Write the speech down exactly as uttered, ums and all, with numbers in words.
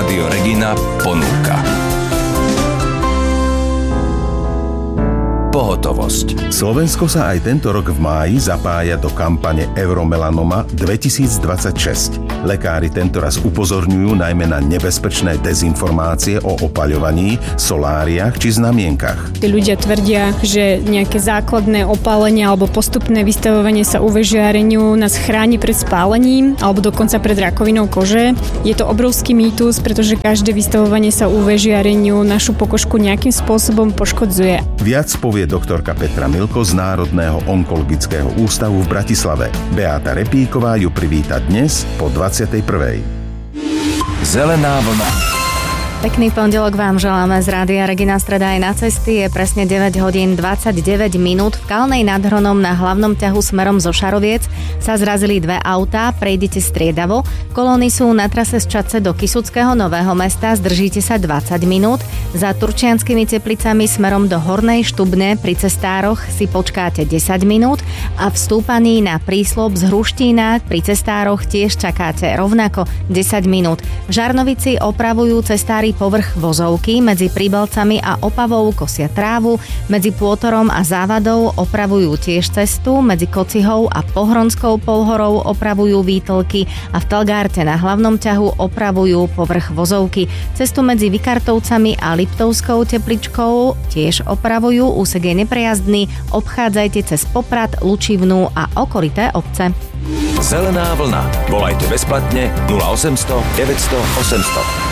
Rádio Regina ponúka. Pohotovosť. Slovensko sa aj tento rok v máji zapája do kampane Euromelanoma dvetisícdvadsaťšesť. Lekári tentoraz upozorňujú najmä na nebezpečné dezinformácie o opaľovaní, soláriách či znamienkach. Tí ľudia tvrdia, že nejaké základné opálenie alebo postupné vystavovanie sa ú vé žiareniu nás chráni pred spálením alebo dokonca pred rakovinou kože. Je to obrovský mýtus, pretože každé vystavovanie sa ú vé žiareniu našu pokožku nejakým spôsobom poškodzuje. Viac povie doktorka Petra Milko z Národného onkologického ústavu v Bratislave. Beáta Repíková ju privíta dnes po dvadsiatej prvej. Zelená vlna. Pekný pondelok vám želáme z Rádia Regina. Streda aj na cesty. Je presne deväť hodín dvadsaťdeväť minút. V Kalnej nad Hronom na hlavnom ťahu smerom zo Šaroviec sa zrazili dve autá. Prejdite striedavo. Kolóny sú na trase z Čadce do Kysuckého Nového Mesta. Zdržíte sa dvadsať minút. Za Turčianskými Teplicami smerom do Hornej Štubne pri cestároch si počkáte desať minút a v stúpaní na prísľub z Hruštína pri cestároch tiež čakáte rovnako desať minút. V Žarnovici opravujú cestári povrch vozovky, medzi Príbalcami a Opavou kosia trávu, medzi Pôtorom a Závadou opravujú tiež cestu, medzi Kocihou a Pohronskou Polhorou opravujú výtlky a v Telgárte na hlavnom ťahu opravujú povrch vozovky. Cestu medzi Vikartovcami a Liptovskou Tepličkou tiež opravujú, úsek je neprejazdný, obchádzajte cez Poprad, Lučivnú a okolité obce. Zelená vlna. Volajte bezplatne nula osemsto deväťsto osemsto.